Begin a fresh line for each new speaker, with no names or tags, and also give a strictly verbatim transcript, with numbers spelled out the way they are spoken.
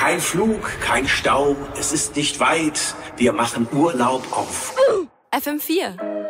Kein Flug, kein Stau, es ist nicht weit. Wir machen Urlaub auf
F M vier.